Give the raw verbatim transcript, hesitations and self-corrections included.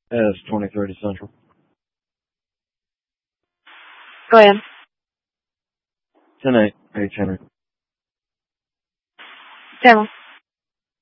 As twenty thirty Central. Go ahead. ten eight, H Henry. General.